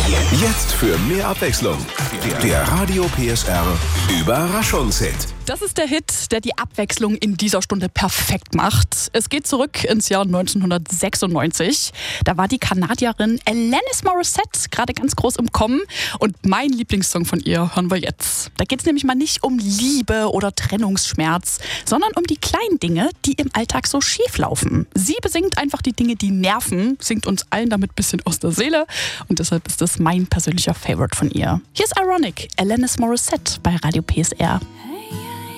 Jetzt für mehr Abwechslung. Der Radio PSR Überraschungshit. Das ist der Hit, der die Abwechslung in dieser Stunde perfekt macht. Es geht zurück ins Jahr 1996. Da war die Kanadierin Alanis Morissette gerade ganz groß im Kommen. Und mein Lieblingssong von ihr hören wir jetzt. Da geht es nämlich mal nicht um Liebe oder Trennungsschmerz, sondern um die kleinen Dinge, die im Alltag so schief laufen. Sie besingt einfach die Dinge, die nerven, singt uns allen damit ein bisschen aus der Seele. Und deshalb ist das mein persönlicher Favorite von ihr. Hier ist Ironic, Alanis Morissette bei Radio PSR.